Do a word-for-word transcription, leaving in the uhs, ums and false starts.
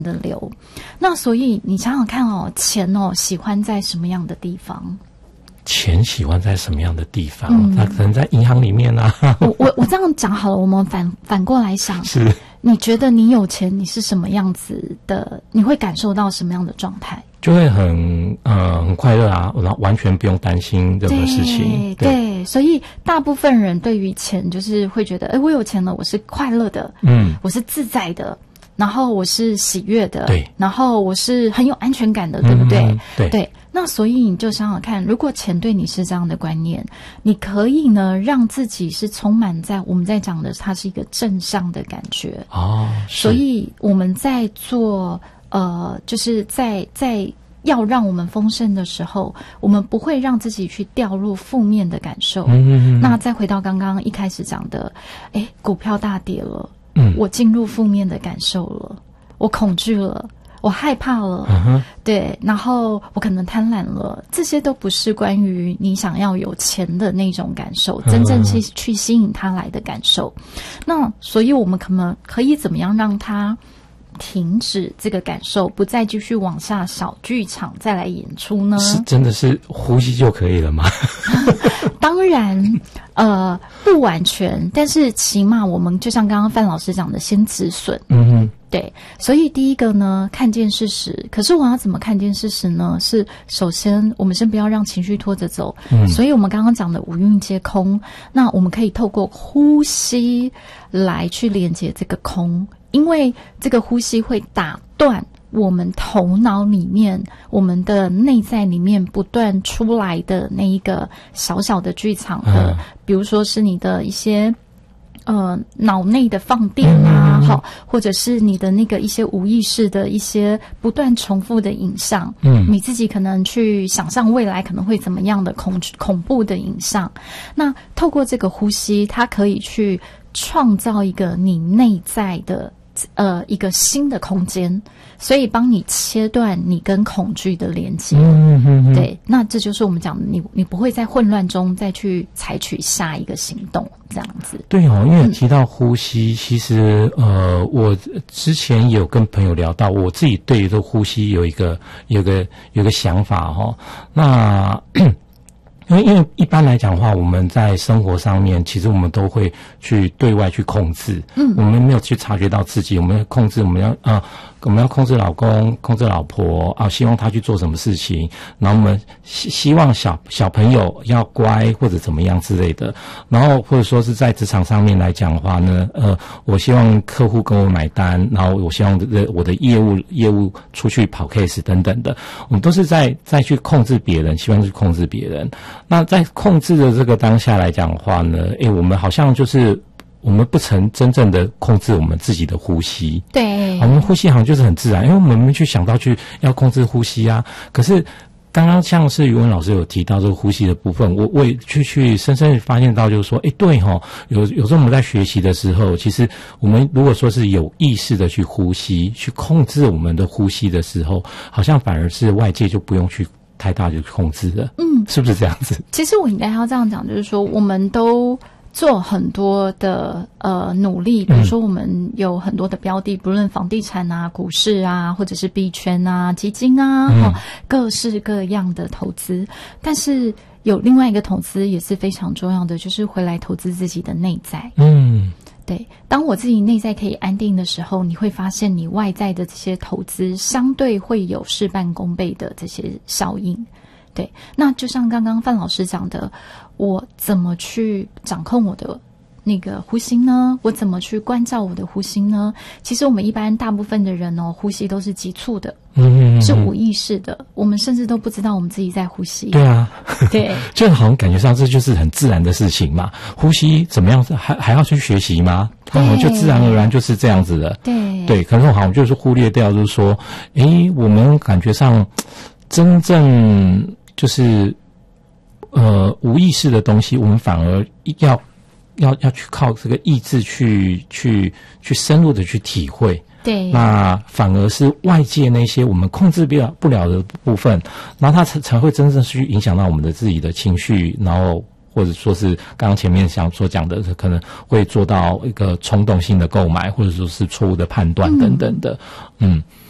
的流。那所以你想想看哦，钱哦喜欢在什么样的地方？ 钱喜欢在什么样的地方？嗯，它可能在银行里面啊。 我我我这样讲好了，我们反反过来想， 是你觉得你有钱，你是什么样子的？你会感受到什么样的状态？ 就会很呃很快乐啊，然后完全不用担心任何事情。 对，对，所以大部分人对于钱就是会觉得，哎，我有钱了，我是快乐的，嗯，我是自在的。然后我是喜悦的， 对， 然后我是很有安全感的，对不对？ 嗯、对对。那所以你就想想看，如果钱对你是这样的观念，你可以呢让自己是充满在我们在讲的，它是一个正向的感觉哦。 所以我们在做呃，就是在在要让我们丰盛的时候，我们不会让自己去掉入负面的感受。嗯嗯嗯。那再回到刚刚一开始讲的，哎，股票大跌了。嗯，我进入负面的感受了，我恐惧了，我害怕了，嗯、对，然后我可能贪婪了，这些都不是关于你想要有钱的那种感受，真正去去吸引他来的感受。那所以我们可能可以怎么样让他停止这个感受，不再继续往下小剧场再来演出呢？ 是真的是呼吸就可以了吗？ 当然，呃，不完全，但是起码我们就像刚刚范老师讲的，先止损。嗯哼，对。所以第一个呢，看见事实。可是我要怎么看见事实呢？是首先我们先不要让情绪拖着走。嗯，所以我们刚刚讲的五蕴皆空，那我们可以透过呼吸来去连接这个空。因为这个呼吸会打断我们头脑里面、我们的内在里面不断出来的那一个小小的剧场的，嗯、比如说是你的一些呃脑内的放电啊，好、嗯，或者是你的那个一些无意识的一些不断重复的影像，嗯，你自己可能去想象未来可能会怎么样的恐恐怖的影像，那透过这个呼吸，它可以去创造一个你内在的。呃，一个新的空间，所以帮你切断你跟恐惧的连接。嗯嗯嗯，对，那这就是我们讲的，你你不会在混乱中再去采取下一个行动，这样子。 对哦，因为提到呼吸，嗯、其实呃，我之前有跟朋友聊到，我自己对于这个呼吸有一个有个有个想法哈、哦，那。因为因为一般来讲的话，我们在生活上面，其实我们都会去对外去控制，嗯，我们没有去察觉到自己，我们要控制，我们要啊、呃，我们要控制老公，控制老婆啊，希望他去做什么事情，然后我们希希望小小朋友要乖或者怎么样之类的，然后或者说是在职场上面来讲的话呢，呃，我希望客户跟我买单，然后我希望我的业务业务出去跑 case 等等的，我们都是在在去控制别人，希望去控制别人。那在控制的这个当下来讲的话呢，诶，我们好像就是我们不曾真正的控制我们自己的呼吸。 对， 我们呼吸好像就是很自然，因为我们没去想到去要控制呼吸啊。可是刚刚像是宇文老师有提到这个呼吸的部分，我我也去去深深发现到，就是说，诶，对齁，有有时候我们在学习的时候，其实我们如果说是有意识的去呼吸，去控制我们的呼吸的时候，好像反而是外界就不用去太大就控制了，嗯，是不是这样子？ 其实我应该要这样讲，就是说，我们都做很多的呃努力，比如说我们有很多的标的，不论房地产啊、股市啊，或者是币圈啊、基金啊，嗯哦、各式各样的投资。但是有另外一个投资也是非常重要的，就是回来投资自己的内在。嗯。对，当我自己内在可以安定的时候，你会发现你外在的这些投资相对会有事半功倍的这些效应。对，那就像刚刚范老师讲的，我怎么去掌控我的那个呼吸呢？我怎么去关照我的呼吸呢？其实我们一般大部分的人哦，呼吸都是急促的，嗯，是无意识的，我们甚至都不知道我们自己在呼吸。 对啊， 对， 就好像感觉上这就是很自然的事情嘛。呼吸怎么样？还还要去学习吗？它好像就自然而然就是这样子的。 对对，可能好像就是忽略掉，就是说，诶，我们感觉上真正就是呃无意识的东西，我们反而要。要要去靠这个意志去去去深入的去体会， 对， 那反而是外界那些我们控制不了不了的部分，然后它才才会真正去影响到我们的自己的情绪，然后或者说是刚刚前面想所讲的，可能会做到一个冲动性的购买，或者说是错误的判断等等的，嗯。嗯